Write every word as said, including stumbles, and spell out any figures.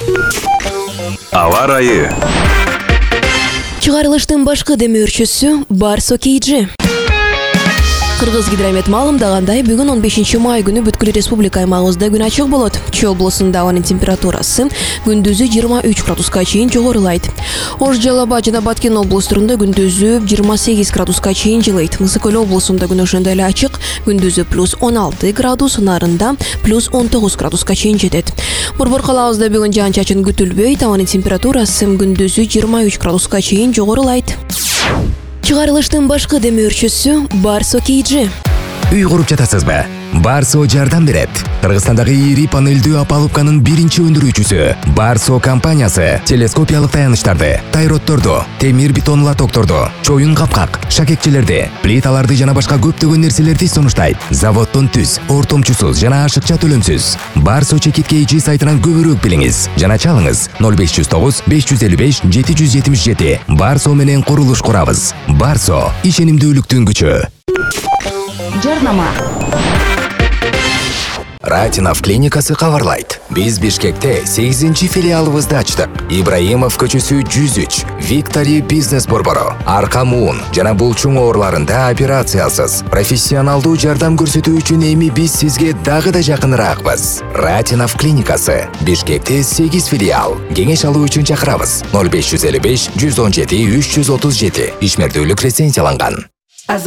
Аба ырайы. Чыгарылыштын башкы демөөрчүсү Барсо Кейджи. Кыргыз гидромет маалымдагандай, бүгүн он бешинчи май күнү бүткүл республика аймагыбызда күн ачык болот. Чүй облусунда абанын температурасы күндүзү жыйырма үч градуска чейин жогорулайт. Ош, Жалал Абад жана Баткен облустарында күндүзү жыйырма сегиз градуска чейин жылыйт. Ысык Көл облусунда күн ошондой эле ачык, күндүзү плюс он алты градус, нарында плюс он тогуз градуска чейин жетет. Борбор калабызда бүгүн жаан-чачын күтүлбөйт, абанын температурасы күндүзү жыйырма үч градуска чейин жогорулайт. Чыгарылыштын башкы демөөрчүсү Барсо Кейджи. Үй куруп жатасызбы? Барсо жардам берет. Кыргызстандагы ири панелдүү опалубканын биринчи өндүрүүчүсү Барсо компаниясы телескопиялык таяныштарды, тайротторду, темир бетон лотокторду, чоюн капкак, шакекчелерди, плиталарды жана башка көптөгөн нерселерди сунуштайт. Заводдон түз, ортомчусуз жана ашыкча төлөмсүз. Барсо Чекит Кейджи сайтынан көбүрөөк билиңиз жана чалыңыз ноль беш жүз тогуз беш жүз элүү беш жети жүз жетимиш жети. Барсо менен курулуш курабыз. Барсо ишенимдүүлүктүн күчү. Жарнама. Ратинов клиникасы кабарлайт. Биз Бишкекте сегизинчи филиалыбызды ачтык. Ибраимов көчөсү жүз үч, Виктори бизнес борбору. Арка муун жана булчуң ооруларында операциясыз, профессионалдуу жардам көрсөтүү үчүн эми биз сизге дагы да жакыныраакпыз. Ратинов клиникасы Бишкекте сегиз филиал. Кеңеш алуу үчүн чакырабыз. ноль беш жүз элүү беш жүз он жети үч жүз отуз жети. Ишмердүүлүк лицензияланган.